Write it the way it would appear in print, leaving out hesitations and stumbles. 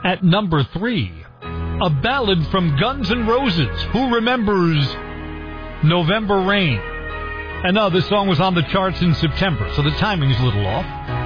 At number 3, a ballad from Guns N' Roses. Who remembers November Rain? And no, this song was on the charts in September, so the timing's a little off.